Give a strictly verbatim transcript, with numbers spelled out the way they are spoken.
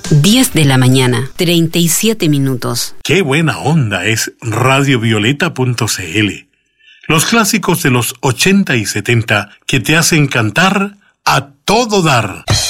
diez de la mañana, treinta y siete minutos. ¡Qué buena onda es radio violeta punto c l! Los clásicos de los ochenta y setenta que te hacen cantar a todo dar.